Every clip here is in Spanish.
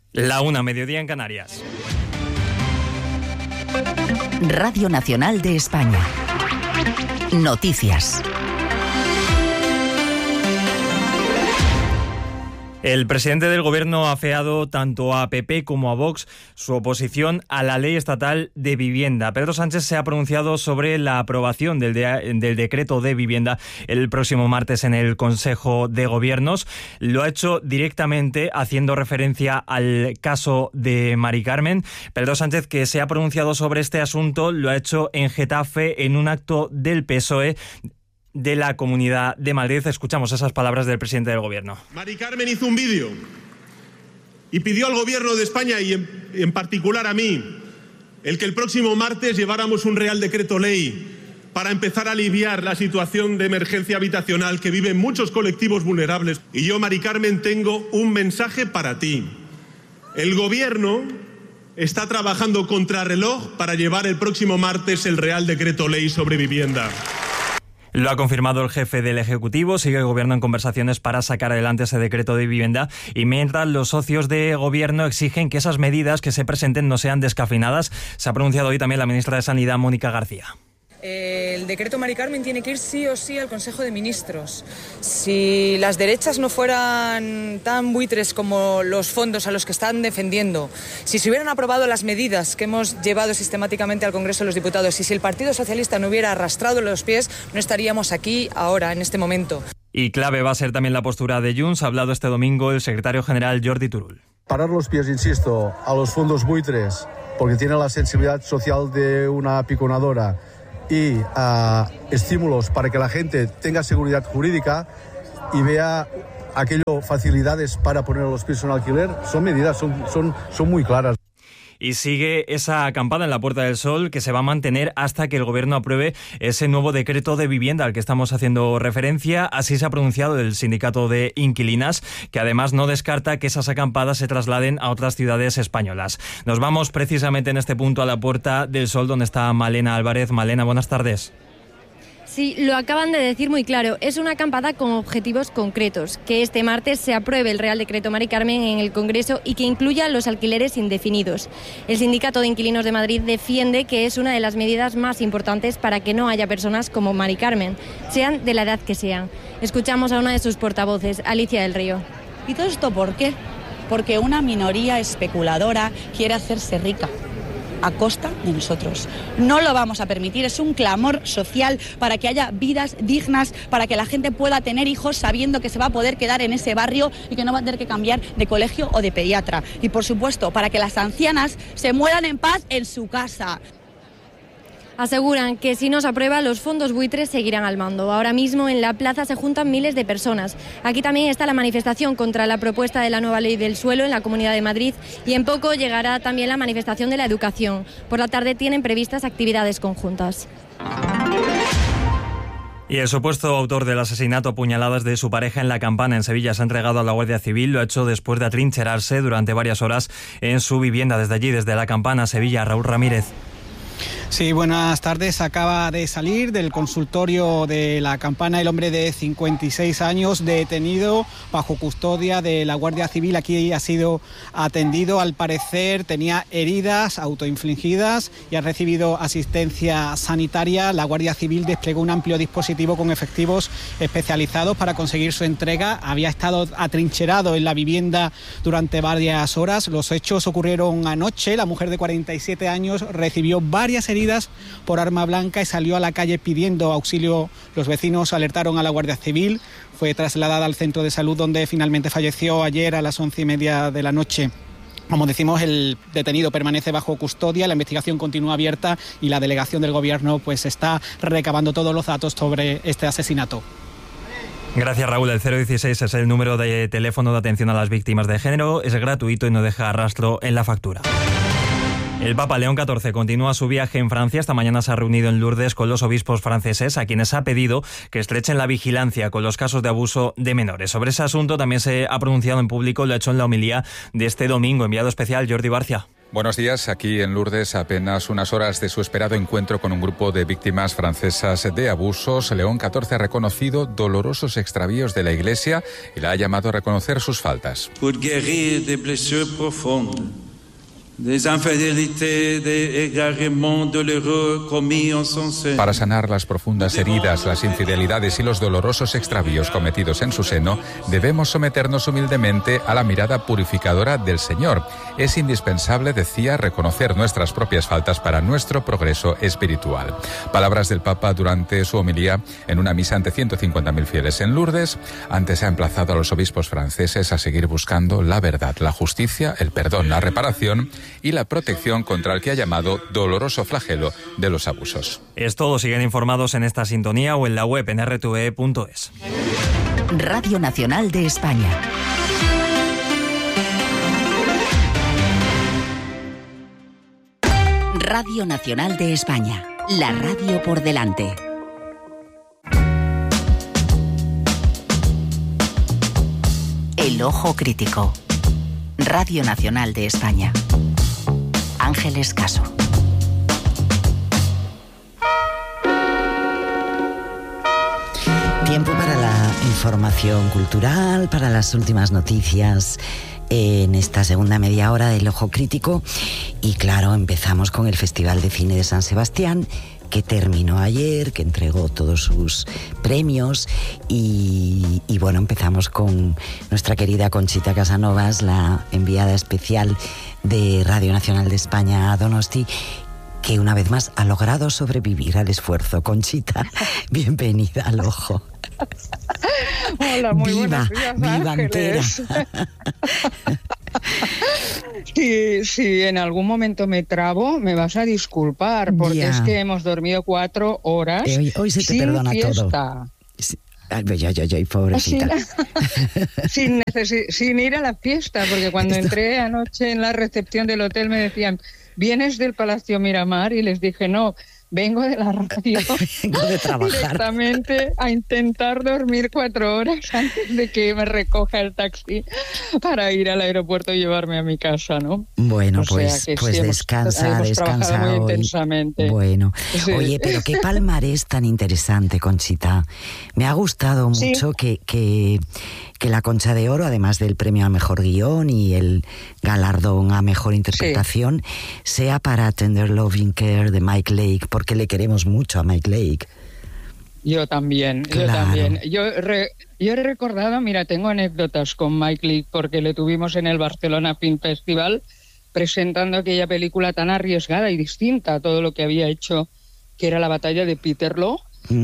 1:00, mediodía en Canarias. Radio Nacional de España. Noticias. El presidente del Gobierno ha afeado tanto a PP como a Vox su oposición a la ley estatal de vivienda. Pedro Sánchez se ha pronunciado sobre la aprobación del decreto de vivienda el próximo martes en el Consejo de Gobiernos. Lo ha hecho directamente haciendo referencia al caso de Mari Carmen. Pedro Sánchez, que se ha pronunciado sobre este asunto, lo ha hecho en Getafe en un acto del PSOE de la Comunidad de Madrid. Escuchamos esas palabras del presidente del Gobierno. Mari Carmen hizo un vídeo y pidió al Gobierno de España y en particular a mí el que el próximo martes lleváramos un Real Decreto Ley para empezar a aliviar la situación de emergencia habitacional que viven muchos colectivos vulnerables. Y yo, Mari Carmen, tengo un mensaje para ti. El Gobierno está trabajando contrarreloj para llevar el próximo martes el Real Decreto Ley sobre vivienda. Lo ha confirmado el jefe del Ejecutivo. Sigue el Gobierno en conversaciones para sacar adelante ese decreto de vivienda, y mientras los socios de Gobierno exigen que esas medidas que se presenten no sean descafeinadas. Se ha pronunciado hoy también la ministra de Sanidad, Mónica García. El decreto Mari Carmen tiene que ir sí o sí al Consejo de Ministros. Si las derechas no fueran tan buitres como los fondos a los que están defendiendo, si se hubieran aprobado las medidas que hemos llevado sistemáticamente al Congreso de los Diputados y si el Partido Socialista no hubiera arrastrado los pies, no estaríamos aquí ahora, en este momento. Y clave va a ser también la postura de Junts. Ha hablado este domingo el secretario general Jordi Turull. Parar los pies, insisto, a los fondos buitres, porque tiene la sensibilidad social de una piconadora, y estímulos para que la gente tenga seguridad jurídica y vea facilidades para poner los pisos en alquiler, son medidas, son muy claras. Y sigue esa acampada en la Puerta del Sol que se va a mantener hasta que el Gobierno apruebe ese nuevo decreto de vivienda al que estamos haciendo referencia. Así se ha pronunciado el sindicato de inquilinas, que además no descarta que esas acampadas se trasladen a otras ciudades españolas. Nos vamos precisamente en este punto a la Puerta del Sol, donde está Malena Álvarez. Malena, buenas tardes. Sí, lo acaban de decir muy claro. Es una acampada con objetivos concretos. Que este martes se apruebe el Real Decreto Mari Carmen en el Congreso y que incluya los alquileres indefinidos. El Sindicato de Inquilinos de Madrid defiende que es una de las medidas más importantes para que no haya personas como Mari Carmen, sean de la edad que sean. Escuchamos a una de sus portavoces, Alicia del Río. ¿Y todo esto por qué? Porque una minoría especuladora quiere hacerse rica a costa de nosotros. No lo vamos a permitir. Es un clamor social para que haya vidas dignas, para que la gente pueda tener hijos sabiendo que se va a poder quedar en ese barrio y que no va a tener que cambiar de colegio o de pediatra. Y por supuesto, para que las ancianas se mueran en paz en su casa. Aseguran que si no se aprueba, los fondos buitres seguirán al mando. Ahora mismo en la plaza se juntan miles de personas. Aquí también está la manifestación contra la propuesta de la nueva ley del suelo en la Comunidad de Madrid, y en poco llegará también la manifestación de la educación. Por la tarde tienen previstas actividades conjuntas. Y el supuesto autor del asesinato a puñaladas de su pareja en La Campana, en Sevilla, se ha entregado a la Guardia Civil. Lo ha hecho después de atrincherarse durante varias horas en su vivienda. Desde allí, desde La Campana, Sevilla, Raúl Ramírez. Sí, buenas tardes. Acaba de salir del consultorio de La Campana el hombre de 56 años detenido bajo custodia de la Guardia Civil. Aquí ha sido atendido. Al parecer tenía heridas autoinfligidas y ha recibido asistencia sanitaria. La Guardia Civil desplegó un amplio dispositivo con efectivos especializados para conseguir su entrega. Había estado atrincherado en la vivienda durante varias horas. Los hechos ocurrieron anoche. La mujer de 47 años recibió varias heridas por arma blanca y salió a la calle pidiendo auxilio. Los vecinos alertaron a la Guardia Civil. Fue trasladada al centro de salud, donde finalmente falleció ayer a las 11:30 de la noche. Como decimos, el detenido permanece bajo custodia, la investigación continúa abierta y la delegación del Gobierno pues está recabando todos los datos sobre este asesinato. Gracias, Raúl. El 016 es el número de teléfono de atención a las víctimas de género. Es gratuito y no deja rastro en la factura. El Papa León XIV continúa su viaje en Francia. Esta mañana se ha reunido en Lourdes con los obispos franceses, a quienes ha pedido que estrechen la vigilancia con los casos de abuso de menores. Sobre ese asunto también se ha pronunciado en público, lo ha hecho en la homilía de este domingo. Enviado especial Jordi Barcia. Buenos días. Aquí en Lourdes, apenas unas horas de su esperado encuentro con un grupo de víctimas francesas de abusos, León XIV ha reconocido dolorosos extravíos de la Iglesia y la ha llamado a reconocer sus faltas. Pour guérir des blessures profondes, des infidélités, des égarements douloureux commis en son sein. Para sanar las profundas heridas, las infidelidades y los dolorosos extravíos cometidos en su seno, debemos someternos humildemente a la mirada purificadora del Señor. Es indispensable, decía, reconocer nuestras propias faltas para nuestro progreso espiritual. Palabras del Papa durante su homilía en una misa ante 150.000 fieles en Lourdes. Antes ha emplazado a los obispos franceses a seguir buscando la verdad, la justicia, el perdón, la reparación y la protección contra el que ha llamado doloroso flagelo de los abusos. Es todo. Siguen informados en esta sintonía o en la web en rtve.es. Radio Nacional de España. Radio Nacional de España. La radio por delante. El ojo crítico. Radio Nacional de España. Ángeles Caso. Tiempo para la información cultural, para las últimas noticias en esta segunda media hora del Ojo Crítico. Y claro, empezamos con el Festival de Cine de San Sebastián, que terminó ayer, que entregó todos sus premios y bueno, empezamos con nuestra querida Conchita Casanovas, la enviada especial de Radio Nacional de España a Donosti, que una vez más ha logrado sobrevivir al esfuerzo. Conchita, bienvenida al Ojo. Hola, muy buenos días, viva Ángeles. Si en algún momento me trabo, me vas a disculpar, porque ya. Es que hemos dormido 4 horas. Hoy se te sin perdona fiesta. todo. Ay, pobrecita. Sin ir a la fiesta, porque cuando entré anoche en la recepción del hotel me decían, ¿vienes del Palacio Miramar? Y les dije, no, vengo de la radio. Vengo de trabajar. Directamente a intentar dormir 4 horas antes de que me recoja el taxi para ir al aeropuerto y llevarme a mi casa, ¿no? Bueno, pues sí, descansa muy hoy. Intensamente. Bueno, Sí. Oye, pero qué palmarés tan interesante, Conchita. Me ha gustado mucho que la Concha de Oro, además del premio a Mejor Guión y el galardón a Mejor Interpretación, sea para Tender Loving Care de Mike Lake, porque le queremos mucho a Mike Lake. Yo también. Yo he recordado, mira, tengo anécdotas con Mike Leigh, porque le tuvimos en el Barcelona Film Festival presentando aquella película tan arriesgada y distinta a todo lo que había hecho, que era La batalla de Peterloo.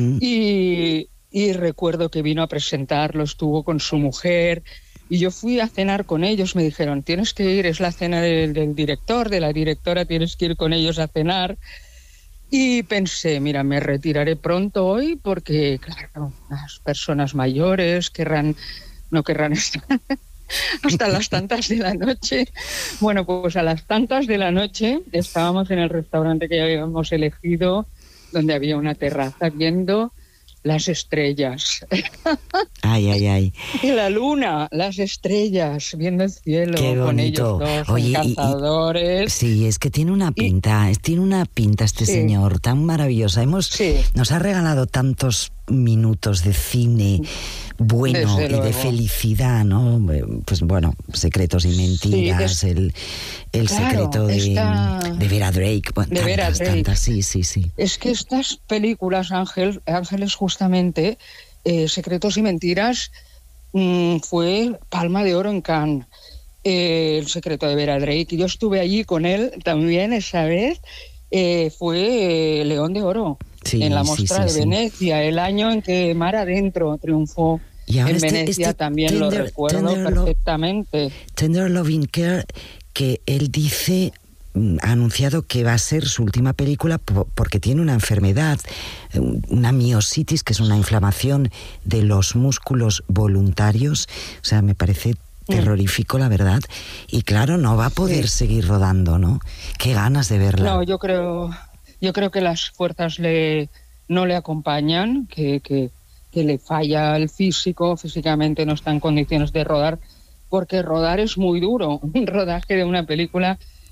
Y recuerdo que vino a presentarlo, estuvo con su mujer, y yo fui a cenar con ellos. Me dijeron, tienes que ir, es la cena del director, de la directora, tienes que ir con ellos a cenar. Y pensé, mira, me retiraré pronto hoy porque, claro, las personas mayores no querrán estar hasta las tantas de la noche. Bueno, pues a las tantas de la noche estábamos en el restaurante que habíamos elegido, donde había una terraza viendo las estrellas. Ay. Y la luna, las estrellas, viendo el cielo. Qué bonito. Con ellos dos. Oye, encantadores. Sí, es que tiene una pinta, este señor tan maravillosa. Nos ha regalado tantos minutos de cine bueno y de felicidad, ¿no? Pues bueno, Secretos y Mentiras, sí, el secreto de Vera Drake. Bueno, de Vera Drake. Tantas, sí. Es que estas películas, Ángeles, justamente, Secretos y Mentiras, fue Palma de Oro en Cannes. El secreto de Vera Drake. Yo estuve allí con él también esa vez. Fue León de Oro en la Mostra de Venecia, el año en que Mar Adentro triunfó. Y ahora en Venecia también lo recuerdo perfectamente. Tender Loving Care, que él dice, ha anunciado que va a ser su última película porque tiene una enfermedad, una miositis, que es una inflamación de los músculos voluntarios. O sea, me parece terrorífico, la verdad. Y claro, no va a poder seguir rodando, ¿no? Qué ganas de verla. No, yo creo que las fuerzas no le acompañan, que le falla el físicamente no está en condiciones de rodar, porque rodar es muy duro. Un rodaje de una película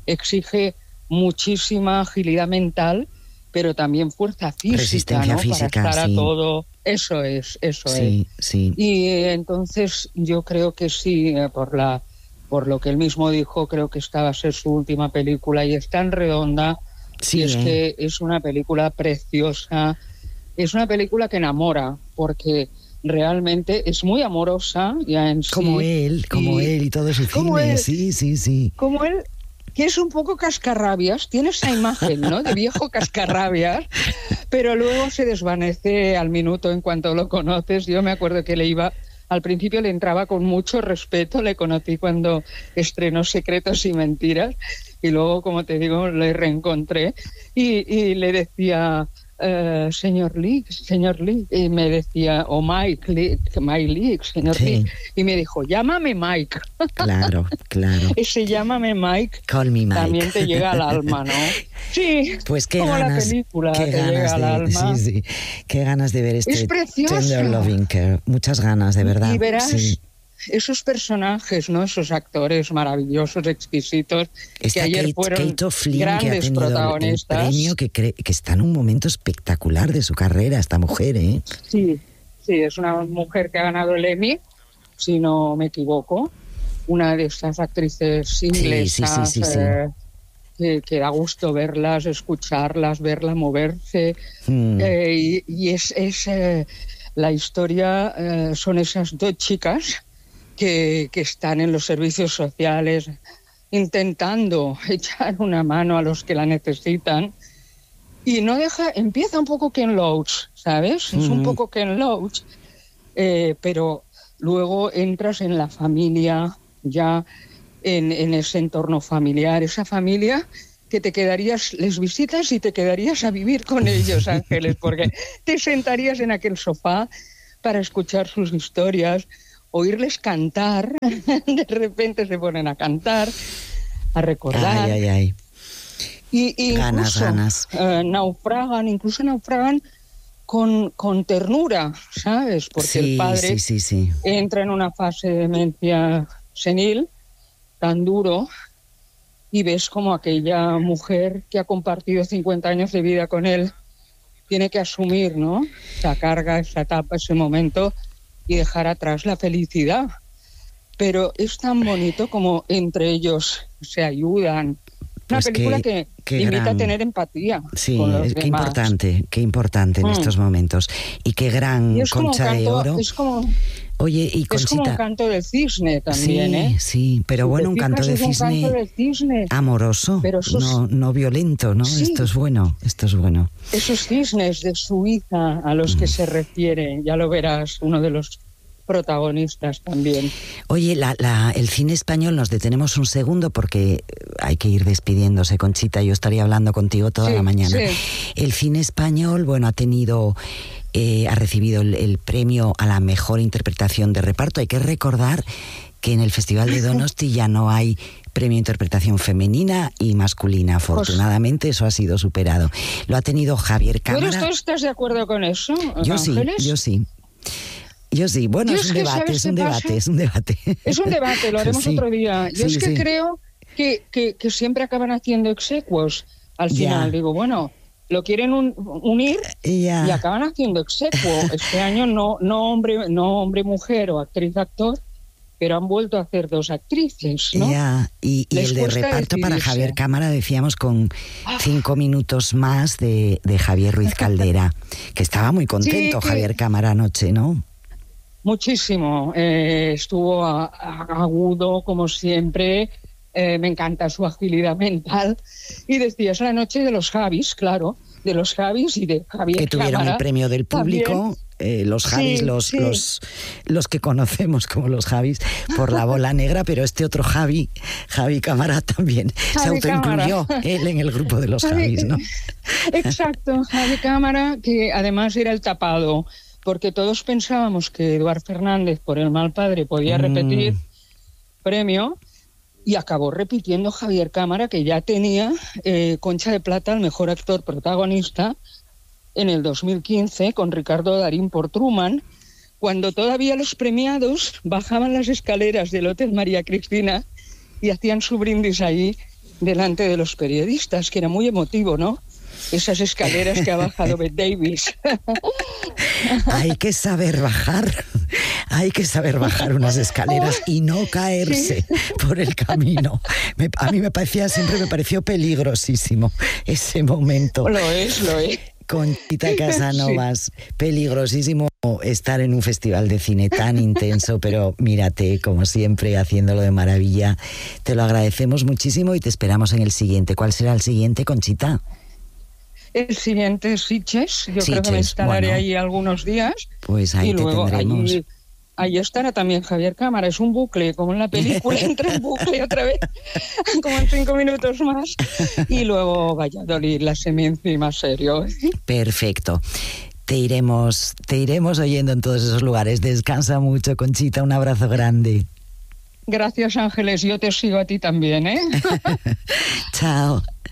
exige muchísima agilidad mental, pero también fuerza física, resistencia, ¿no? Física, para estar a todo. Eso es. Sí. Y entonces yo creo que sí, por lo que él mismo dijo, creo que esta va a ser su última película y es tan redonda. Sí, y es que es una película preciosa, es una película que enamora, porque realmente es muy amorosa ya en sí. Como él y todo su cine, sí. Como él, que es un poco cascarrabias, tiene esa imagen, ¿no?, de viejo cascarrabias, pero luego se desvanece al minuto en cuanto lo conoces. Yo me acuerdo que al principio le entraba con mucho respeto, le conocí cuando estrenó Secretos y Mentiras, y luego, como te digo, le reencontré y le decía... señor Leake, y me decía, Mike Leake, señor Leake, y me dijo, llámame Mike. Claro. Ese llámame Mike, Call me Mike, también te llega al alma, ¿no? Sí, pues qué como ganas, la película qué te ganas llega al alma. Sí, qué ganas de ver Es precioso. Tender Loving Care, muchas ganas, de verdad. Y verás, sí. Esos personajes, ¿no?, esos actores maravillosos, exquisitos, que ayer fueron Kate O'Flynn, grandes que ha tenido protagonistas. El premio, que está en un momento espectacular de su carrera, esta mujer, ¿eh? Sí, es una mujer que ha ganado el Emmy, si no me equivoco, una de estas actrices inglesas. Sí. Que da gusto verlas, escucharlas, verla moverse. Y es la historia, son esas dos chicas que están en los servicios sociales intentando echar una mano a los que la necesitan, y empieza un poco Ken Loach, ¿sabes? Es un poco Ken Loach, pero luego entras en la familia, ya en ese entorno familiar, esa familia que les visitas y te quedarías a vivir con ellos, Ángeles, porque te sentarías en aquel sofá para escuchar sus historias, oírles cantar, de repente se ponen a cantar, a recordar. Ay. Y ganas. Naufragan con ternura, ¿sabes? Porque el padre entra en una fase de demencia senil tan duro, y ves como aquella mujer que ha compartido 50 años de vida con él tiene que asumir, ¿no?, esa carga, esa etapa, ese momento, y dejar atrás la felicidad. Pero es tan bonito como entre ellos se ayudan. Una película que invita a tener empatía con los demás. Qué importante en estos momentos. Y qué gran Concha de Oro. Oye, y Conchita, es como un canto del cisne también, Sí, pero bueno, un canto de cisne amoroso, pero no violento, ¿no? Sí. Esto es bueno. Esos cisnes de Suiza a los que se refiere, ya lo verás, uno de los protagonistas también. Oye, el cine español, nos detenemos un segundo porque hay que ir despidiéndose, Conchita. Yo estaría hablando contigo toda la mañana. Sí. El cine español, bueno, ha recibido el premio a la mejor interpretación de reparto. Hay que recordar que en el Festival de Donosti ya no hay premio de interpretación femenina y masculina. Afortunadamente eso ha sido superado. Lo ha tenido Javier Cámara. ¿Tú estás de acuerdo con eso, Ángeles? Yo sí. Bueno, es un debate. Es un debate, lo haremos otro día. Yo creo que siempre acaban haciendo execuos al final. Digo, bueno, lo quieren unir y acaban haciendo execuo. Este año no hombre, mujer o actriz-actor, pero han vuelto a hacer dos actrices, ¿no? Y el de reparto para Javier Cámara, decíamos, con 5 minutos más de Javier Ruiz Caldera, que estaba muy contento Javier Cámara anoche, ¿no? Muchísimo. Estuvo agudo, como siempre. Me encanta su agilidad mental. Y decías la noche de los Javis, claro, de los Javis y de Javier que tuvieron Cámara, el premio del público. Los Javis, los que conocemos como los Javis por La Bola Negra, pero este otro Javi Cámara también se autoincluyó él en el grupo de los Javis, ¿no? Exacto, Javi Cámara, que además era el tapado, porque todos pensábamos que Eduard Fernández, por El mal padre, podía repetir premio, y acabó repitiendo Javier Cámara, que ya tenía Concha de Plata al mejor actor protagonista en el 2015 con Ricardo Darín por Truman, cuando todavía los premiados bajaban las escaleras del Hotel María Cristina y hacían su brindis ahí delante de los periodistas, que era muy emotivo, ¿no? Esas escaleras que ha bajado Bette Davis. Hay que saber bajar unas escaleras y no caerse por el camino. A mí me pareció peligrosísimo ese momento. Lo es. Conchita Casanovas, peligrosísimo estar en un festival de cine tan intenso, pero mírate, como siempre, haciéndolo de maravilla. Te lo agradecemos muchísimo y te esperamos en el siguiente. ¿Cuál será el siguiente, Conchita? El siguiente es Sitges. Yo creo que me instalaré ahí algunos días. Pues ahí y luego te tendremos. Ahí estará también Javier Cámara. Es un bucle, como en la película, entra en bucle otra vez, como en 5 minutos más. Y luego Valladolid, la Seminci, más serio. Perfecto. Te iremos oyendo en todos esos lugares. Descansa mucho, Conchita. Un abrazo grande. Gracias, Ángeles. Yo te sigo a ti también, ¿eh? Chao.